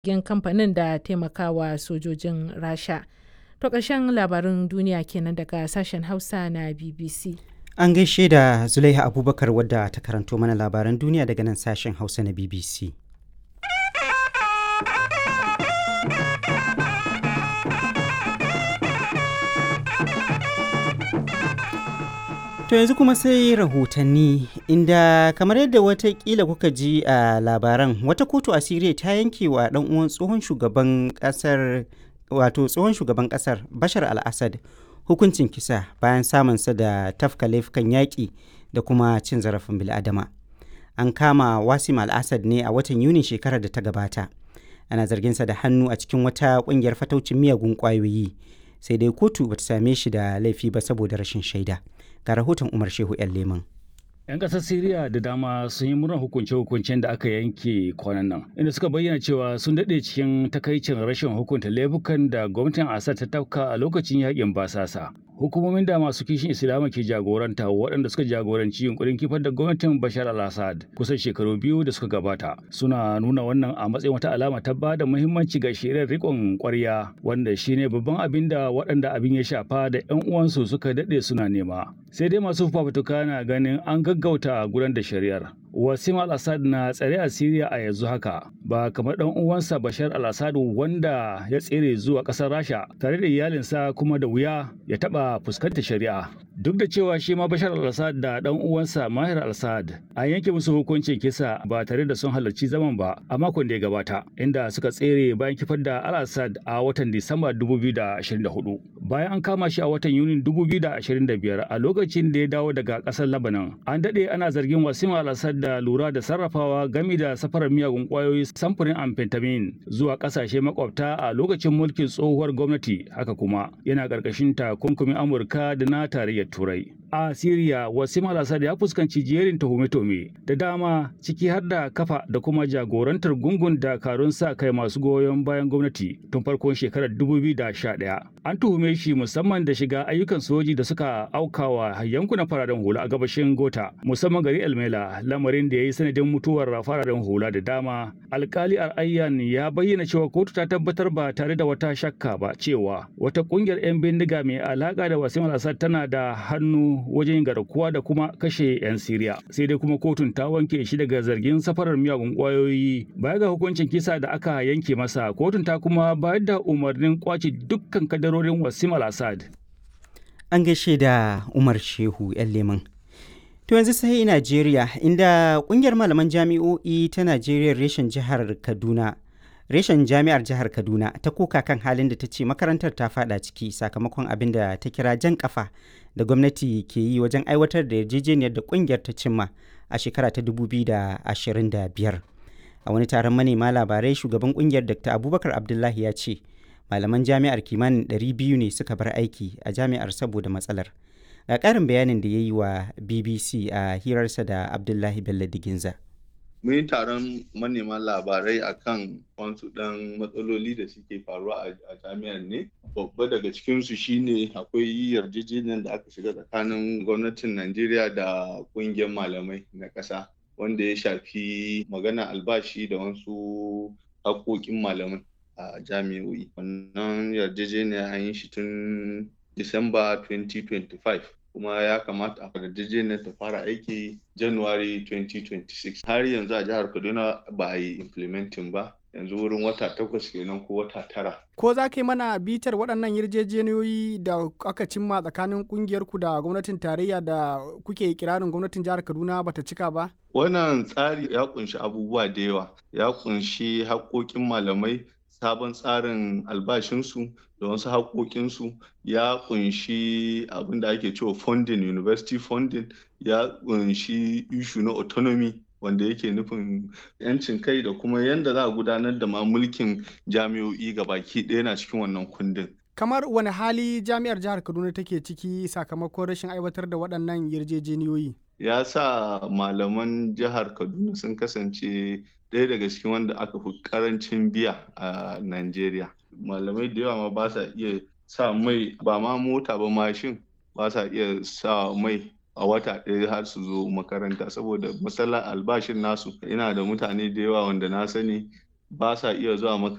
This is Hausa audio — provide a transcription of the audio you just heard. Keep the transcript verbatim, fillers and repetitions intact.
zargin kamfanin da taimakawa sojojin Rasha. To ƙarshen labarin duniya kenan daga sashen Hausa na B B C. An gaishe da Zulaiha Abubakar wadda ta karanto mana labaran duniya daga nan sashen Hausa na B B C. To yanzu kuma sai rahotanni inda kamar yadda watakila kuka ji a labaran wata kotu a Siriya ta yanke wa dan uwan tsohon shugaban kasar wato tsohon shugaban kasar Bashar al-Assad hukuncin kisa bayan samunsa da tafka laifukan yaƙi da kuma cin zarafin bil'adama. An kama Wasim al-Assad ne a watan Yunin shekarar da ta gabata. Ana zarginsa da hannu a cikin wata ƙungiyar fataucin miyagun ƙwayoyi. Sai dai kotu bata same shi da laifi ba saboda rashin shaida. Ga rahoton Umar Shehu ‘yan Leman. 'Yan ƙasar Siriya da dama sun yi murnar hukunce-hukuncen da aka yanke kwanan nan, inda suka bayyana cewa sun daɗe cikin takaicin rashin hukunta laifukan da gwamnatin Assad ta tafka a lokacin yaƙin basasa. Hukumomin da masu kishin Islama ke jagoranta waɗanda suka jagoranci yunkurin kifar da gwamnatin Bashar al-Assad kusan shekaru biyu da suka gabata suna nuna wannan a matsayin wata alama ta ba da muhimmanci ga shirin riƙon ƙwarya wanda shine babban abin da waɗanda abin ya shafa da 'yan uwansu suka daɗe suna nema. Sai dai masu fafutuka na ganin an gaggauta gudanar da shari'ar. Wasim al-Assad na tsare a Siriya a yanzu haka ba kamar dan uwansa Bashar al-Assad wanda ya tsere zuwa ƙasar Rasha tare da iyalinsa kuma da wuya ya taɓa fuskantar shari'a. Duk da cewa shi ma Bashar al-Assad da dan uwansa Mahir al-Assad an yanke musu hukuncin kisa ba tare da sun halarci zaman ba a makon da ya gabata inda suka tsere bayan kifar da al-Assad a watan Disamba dubu biyu da ashirin da hudu. Bayan an kama shi a watan Yunin dubu biyu da ashirin da biyar a lokacin da ya dawo daga ƙasar Lebanon. An daɗe ana zargin Wasim al-Assad da lura da sarrafawa gami da safarar miyagun kwayoyi samfurin amphetamine zuwa kasashe makwabta a lokacin mulkin tsohuwar gwamnati, haka kuma yana ƙarƙashin takunkumin Amurka da na tarayyar Turai. A Siriya, Wasim al-Assad ya fuskanci jerin tuhume-tuhume da dama ciki har da kafa da kuma jagorantar gungun dakarun sa kai masu goyon bayan gwamnati tun farkon shekarar dubu biyu da sha ɗaya. An tuhume shi musamman da shiga ayyukan soji da suka aukawa yankunan fararen hula a gabashin Gota, musamman gari Elmela, lamarin da ya yi sanadin mutuwar fararen hula da dama. Alkali Al-Ayyan ya bayyana cewa kotu ta tabbatar ba tare da wata shakka ba cewa wata kungiyar 'yan bindiga mai alaka da Wasim al-Assad tana da hannu wajen garkuwa da kuma kashe 'yan Siriya. Sai dai kuma kotun ta wanke shi daga zargin safarar miyagun kwayoyi. Baya ga hukuncin kisa da aka yanke masa, kotun ta kuma bayar da umarnin kwace dukkan kadarorin Wasim al-Assad. An gaishe da Umar Shehu ‘yan Leman. To yanzu sai Najeriya inda kungiyar malaman jami'o'i ta Najeriya reshen jihar Kaduna reshen jami'ar jihar Kaduna ta koka kan halin da ta ce makarantar ta fada ciki sakamakon abin da ta kira jan kafa da gwamnati ke yi wajen aiwatar da yarjejeniyar da kungiyar ta cimma a shekara ta dubu biyu da ashirin da biyar. A wani taron manema labarai shugaban kungiyar Doctor Abubakar Abdullahi ya ce malaman jami'ar kimanin ɗari biyu ne suka bar aiki a jami'ar saboda matsalar. Ga ƙarin bayanin da ya yi wa B B C a hirarsa da Abdullahi Bello Diginza. Mun yi taron manema labarai akan wasu ɗan matsaloli da suke faruwa a jami'ar ne. Babba daga cikinsu shine akwai yarjejeniyar da aka shiga tsakanin gwamnatin Najeriya da ƙungiyar malamai na ƙasa wanda ya shafi magana albashi da wasu haƙoƙin malamai a jami'o'i. Wannan yarjejeniyar an yi shi tun Disamba twenty twenty-five kuma ya kamata a yarjejeniyar ta fara aiki January twenty twenty-six. Har yanzu a jihar Kaduna ba a yi implementing ba, yanzu wurin wata takwas kenan ko wata tara. Ko za ka yi mana bitar waɗannan yarjejeniyoyi da aka cimma tsakanin ƙungiyarku da gwamnatin tarayya da kuke kirarin gwamnatin jihar Kaduna bata cika ba? Wannan tsari ya kunshi abubuwa da yawa, ya kunshi haƙoƙin malamai, sabon tsarin albashinsu da wasu haƙoƙinsu, ya kunshi abin da ake cewa funding, university funding, ya kunshi issue na autonomy wanda yake nufin yancin kai da kuma yadda za a gudanar da ma mulkin jami'o'i gabaki ɗaya na cikin wannan kundin. Kamar wani hali jami'ar jihar Kaduna take ciki sakamakon rashin aiwatar da waɗannan yarjejeniyoyi? Ya sa malaman jihar Kaduna sun kasance ɗaya daga cikin wanda aka fi ƙarancin biya a Najeriya. Malamai da yawa ma ba sa iya sa mai, ba ma mota ba mashin, ba sa iya sa mai a wata ɗaya har su zo makaranta saboda matsalar albashin nasu. Ina da mutane da yawa wanda na sani ba sa iya zuwa makaranta